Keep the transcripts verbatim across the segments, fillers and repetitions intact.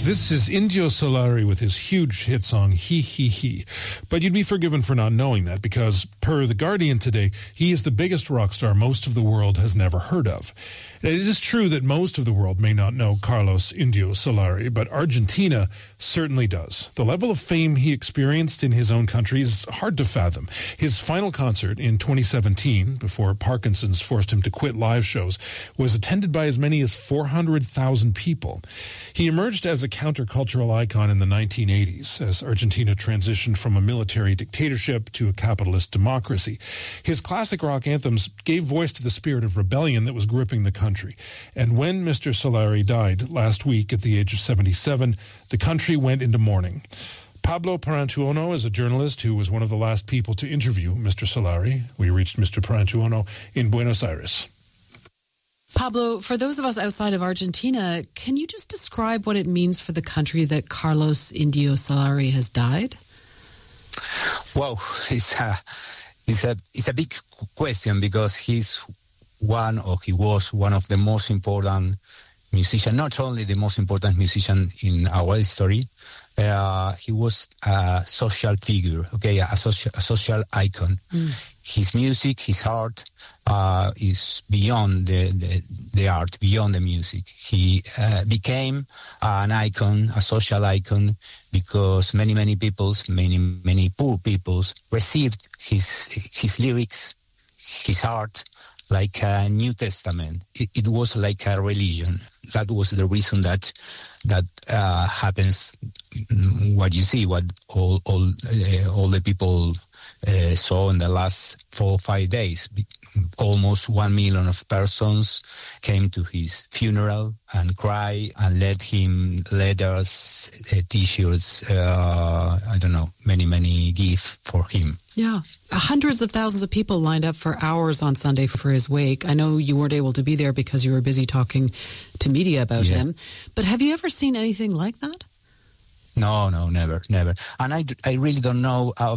This is Indio Solari with his huge hit song, He He He. But you'd be forgiven for not knowing that because, per The Guardian today, he is the biggest rock star most of the world has never heard of. It is true that most of the world may not know Carlos Indio Solari, but Argentina certainly does. The level of fame he experienced in his own country is hard to fathom. His final concert in twenty seventeen, before Parkinson's forced him to quit live shows, was attended by as many as four hundred thousand people. He emerged as a countercultural icon in the nineteen eighties as Argentina transitioned from a military dictatorship to a capitalist democracy. His classic rock anthems gave voice to the spirit of rebellion that was gripping the country. And when Mister Solari died last week at the age of seventy-seven, the country went into mourning. Pablo Parantuono is a journalist who was one of the last people to interview Mister Solari. We reached Mister Parantuono in Buenos Aires. Pablo, for those of us outside of Argentina, can you just describe what it means for the country that Carlos Indio Solari has died? Wow, it's a, it's a, it's a big question because he's one, or he was one of the most important musicians, not only the most important musician in our history, uh, he was a social figure, okay, a social, a social icon. Mm. His music, his art uh, is beyond the, the, the art, beyond the music. He uh, became an icon, a social icon, because many, many peoples, many, many poor peoples received his his lyrics, his art, like a New Testament. It, it was like a religion. That was the reason that that uh, happens. What you see, what all all uh, all the people uh, saw in the last four or five days. Almost one million of persons came to his funeral and cried and let him letters, uh, T-shirts, uh, I don't know, many, many gifts for him. Yeah. Hundreds of thousands of people lined up for hours on Sunday for his wake. I know you weren't able to be there because you were busy talking to media about yeah. him. But have you ever seen anything like that? No, no, never, never. And I, I really don't know. Uh,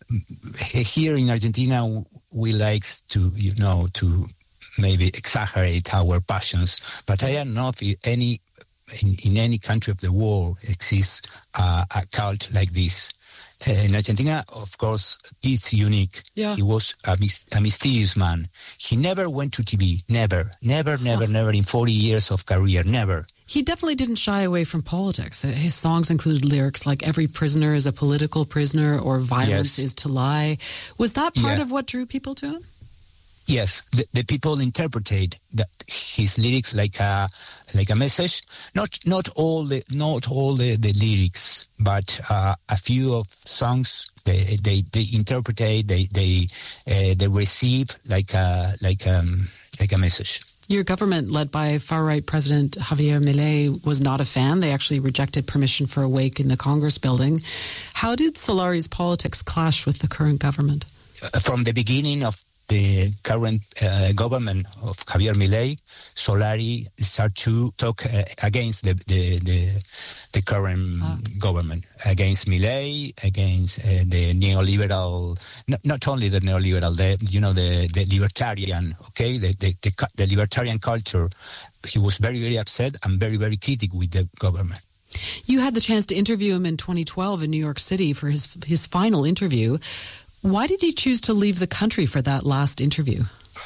here in Argentina, we like to, you know, to maybe exaggerate our passions. But I don't know if any, in, in any country of the world exists uh, a cult like this. Uh, in Argentina, of course, it's unique. Yeah. He was a, a mysterious man. He never went to T V. Never, never, never, huh. never in forty years of career. Never. He definitely didn't shy away from politics. His songs included lyrics like "Every prisoner is a political prisoner" or "Violence yes. is to lie." Was that part yeah. of what drew people to him? Yes, the, the people interpreted that his lyrics like a like a message. Not not all the not all the, the lyrics, but uh, a few of songs they they they interpreted they they uh, they receive like a like um like a message. Your government, led by far-right President Javier Milei, was not a fan. They actually rejected permission for a wake in the Congress building. How did Solari's politics clash with the current government? From the beginning of the current uh, government of Javier Milei, Solari started to talk uh, against the the, the, the current ah. government, against Milei, against uh, the neoliberal, not, not only the neoliberal, the you know the, the libertarian, okay, the, the the the libertarian culture. He was very very upset and very very critical with the government. You had the chance to interview him in twenty twelve in New York City for his his final interview. Why did he choose to leave the country for that last interview?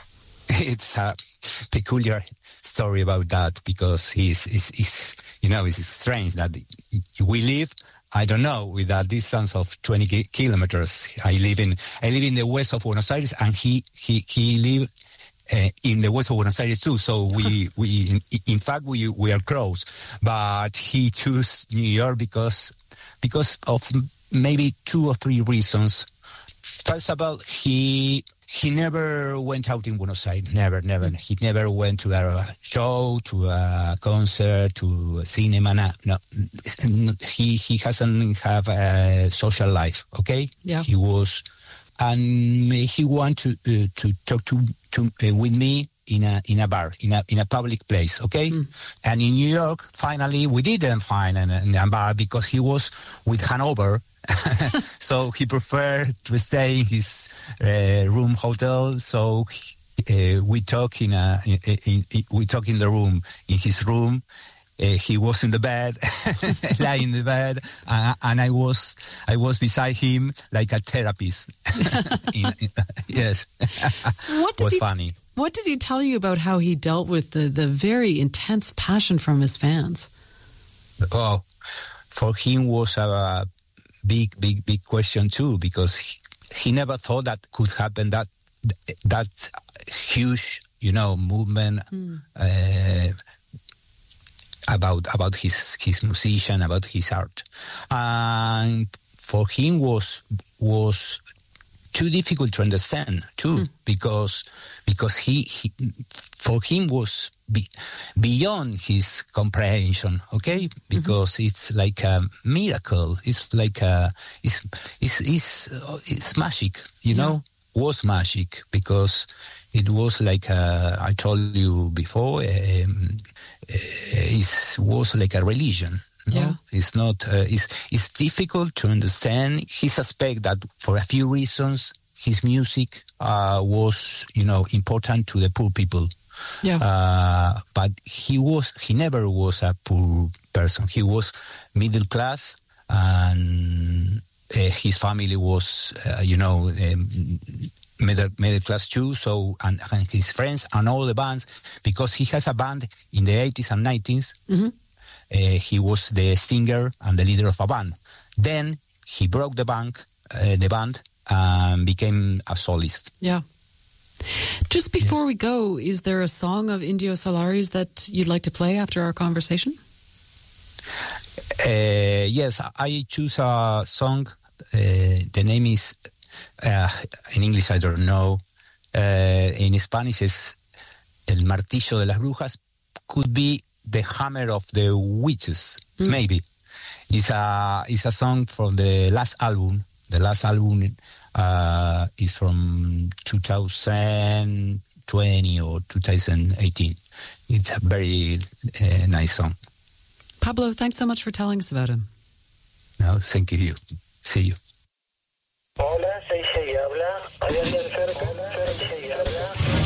It's a peculiar story about that because he's, he's, he's you know, it's strange that we live, I don't know, with a distance of twenty kilometers. I live in I live in the west of Buenos Aires, and he he he live uh, in the west of Buenos Aires too. So we we in, in fact we we are close. But he chose New York because because of maybe two or three reasons. First of all, he he never went out in Buenos Aires. Never, never. He never went to a show, to a concert, to a cinema. No, no. He he hasn't have a social life. Okay. Yeah. He was, and he wanted to uh, to talk to to uh, with me in a in a bar, in a in a public place. Okay. Mm. And in New York, finally, we didn't find an, a bar because he was with Hanover. So he preferred to stay in his uh, room hotel. So uh, we talk in a in, in, in, we talk in the room in his room, Uh, he was in the bed, lying in the bed, uh, and I was I was beside him like a therapist. in, in, yes, what did was he, funny. What did he tell you about how he dealt with the, the very intense passion from his fans? Oh, for him was a big, big, big question too, because he, he never thought that could happen. That that huge, you know, movement. Mm. Uh, about about his his musician, about his art, and for him was was too difficult to understand too, mm. because because he, he for him was be, beyond his comprehension. Okay, because mm-hmm. it's like a miracle. It's like a it's it's it's, it's magic. You yeah. know, was magic because it was like a, I told you before. Um, It was like a religion. No? Yeah. It's not. Uh, it's it's difficult to understand. He suspects that for a few reasons, his music uh, was, you know, important to the poor people. Yeah. Uh, but he was. He never was a poor person. He was middle class, and uh, his family was, uh, you know. Um, Middle, middle class too, so and, and his friends and all the bands, because he has a band in the eighties and nineties. Mm-hmm. Uh, he was the singer and the leader of a band. Then he broke the band, uh, the band, and became a soloist. Yeah. Just before yes. we go, is there a song of Indio Solari's that you'd like to play after our conversation? Uh, yes, I choose a song. Uh, the name is. Uh, in English, I don't know. Uh, in Spanish, it's El Martillo de las Brujas. Could be the hammer of the witches, mm. maybe. It's a it's a song from the last album. The last album uh, is from two thousand twenty or two thousand eighteen. It's a very uh, nice song. Pablo, thanks so much for telling us about him. No, thank you. See you. Hola, seis seis habla. ¿Hay alguien